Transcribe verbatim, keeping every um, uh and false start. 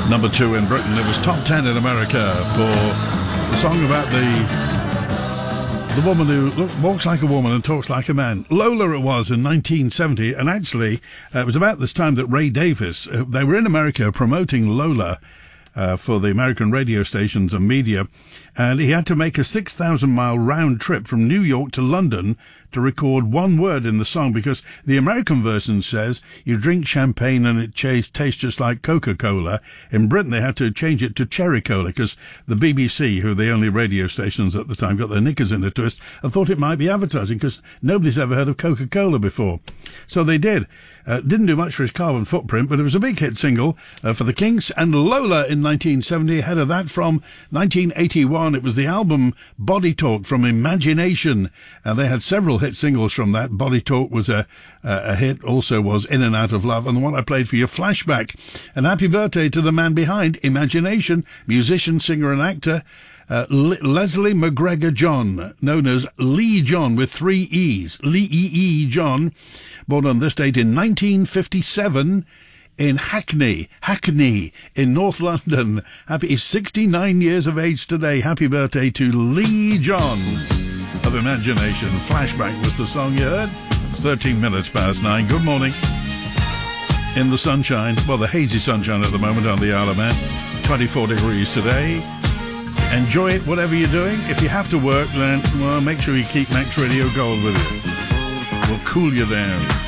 Number two in Britain. It was top ten in America for the song about the the woman who look, walks like a woman and talks like a man. Lola it was in nineteen seventy, and actually uh, it was about this time that Ray Davies, uh, they were in America promoting Lola uh, for the American radio stations and media, and he had to make a six thousand mile round trip from New York to London to record one word in the song, because the American version says you drink champagne and it ch- tastes just like Coca-Cola. In Britain they had to change it to Cherry Cola because the B B C, who were the only radio stations at the time, got their knickers in a twist and thought it might be advertising because nobody's ever heard of Coca-Cola before. So they did. Uh, didn't do much for his carbon footprint, but it was a big hit single uh, for the Kinks. And Lola in nineteen seventy, ahead of that from nineteen eighty-one, it was the album Body Talk from Imagination, and they had several hit singles from that. Body Talk was a, a, a hit, also was In and Out of Love, and the one I played for you, Flashback. And happy birthday to the man behind Imagination, musician, singer and actor, Uh, Le- Leslie McGregor John, known as Lee John with three E's. Lee E E John, born on this date in nineteen fifty-seven in Hackney, Hackney in North London. Happy, he's sixty-nine years of age today. Happy birthday to Lee John of Imagination. Flashback was the song you heard. It's thirteen minutes past nine. Good morning. In the sunshine, well, the hazy sunshine at the moment on the Isle of Man. twenty-four degrees today. Enjoy it, whatever you're doing. If you have to work, then, well, make sure you keep Max Radio Gold with you. We'll cool you down.